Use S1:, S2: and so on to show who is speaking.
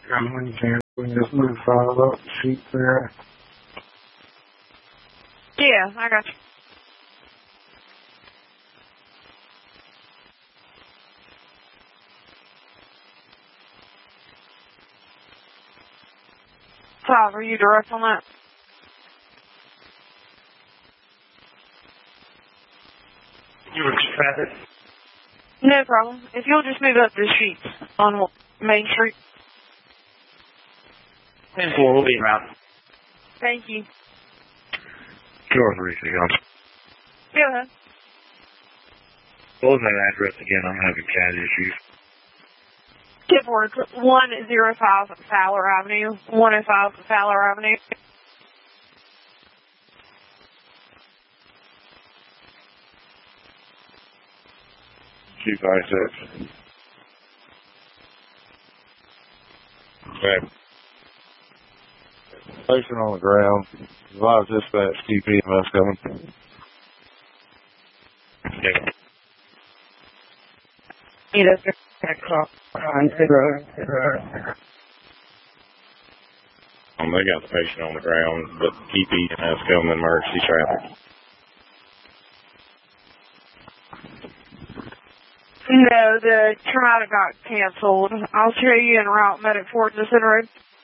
S1: When we just move file up the sheet there.
S2: Yeah, I got you. Todd, are you direct on that?
S1: You were traffic?
S2: No problem. If you'll just move up the sheet on Main Street.
S1: We'll be around.
S2: Thank you.
S1: North Reese Guns.
S2: Go ahead.
S1: What was that address again? I'm having cat issues.
S2: Tipworth, 105 Fowler Avenue. 105 Fowler Avenue.
S1: Two 5 6. Okay. Patient on the ground. A lot of dispatch TPMS coming. Okay. They got the patient on the ground, but TPMS coming, emergency traffic.
S2: No, the traumatic got canceled. I'll show you en route medic for the Center Road.